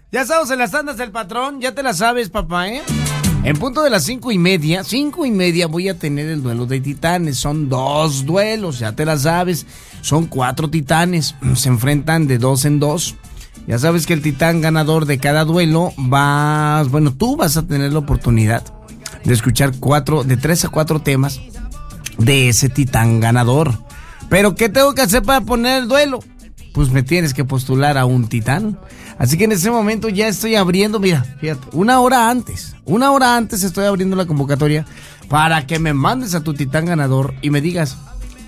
Ya estamos en las tandas del patrón, ya te la sabes, papá, ¿eh? En punto de las 5:30 voy a tener el duelo de titanes. Son 2 duelos, ya te la sabes. Son 4 titanes, se enfrentan de 2 en 2. Ya sabes que el titán ganador de cada duelo tú vas a tener la oportunidad de escuchar de 3 a 4 temas de ese titán ganador. Pero ¿qué tengo que hacer para poner el duelo? Pues me tienes que postular a un titán. Así que en ese momento ya estoy abriendo, mira, fíjate, una hora antes estoy abriendo la convocatoria para que me mandes a tu titán ganador y me digas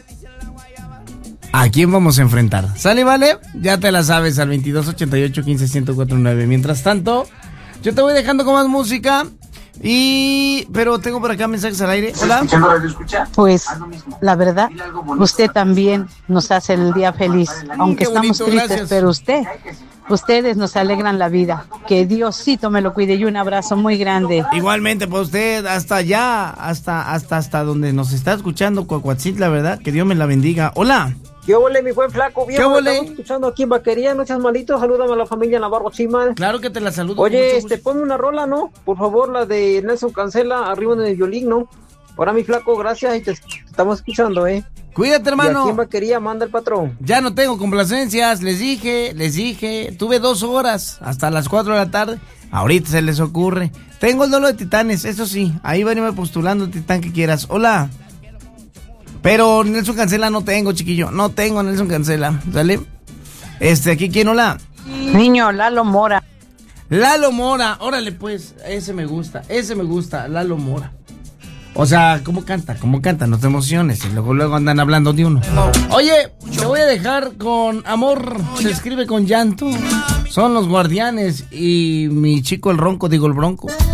¿a quién vamos a enfrentar? ¿Sale, vale? Ya te la sabes al 2288-15-1049. Mientras tanto, yo te voy dejando con más música. Pero tengo por acá mensajes al aire. Hola. Pues la verdad, usted también nos hace el día feliz, aunque estamos tristes, gracias. Pero ustedes nos alegran la vida. Que Diosito me lo cuide y un abrazo muy grande. Igualmente para usted, hasta allá, hasta donde nos está escuchando, Coahuatzintla, la verdad, que Dios me la bendiga. Hola. ¿Qué ole, mi buen flaco? Bien, ¿qué ole? Estamos escuchando aquí en Vaquería, no seas malito, salúdame a la familia Navarro Chima. Claro que te la saludo. Oye, ponme una rola, ¿no? Por favor, la de Nelson Cancela, Arriba en el violín, ¿no? Ahora, mi flaco, gracias y te estamos escuchando, Cuídate, hermano. Y aquí en Vaquería, manda el patrón. Ya no tengo complacencias, les dije, tuve 2 horas, hasta las 4 de la tarde, ahorita se les ocurre. Tengo el duelo de titanes, eso sí, ahí venime postulando el titán que quieras. Hola. Pero Nelson Cancela no tengo, chiquillo. No tengo Nelson Cancela, ¿sale? Aquí, ¿quién? Hola. Niño, Lalo Mora. Lalo Mora, órale pues, ese me gusta, Lalo Mora. O sea, ¿cómo canta? No te emociones, y luego andan hablando de uno. Oye, te voy a dejar con amor, se escribe con llanto. Son los Guardianes y mi chico el Bronco.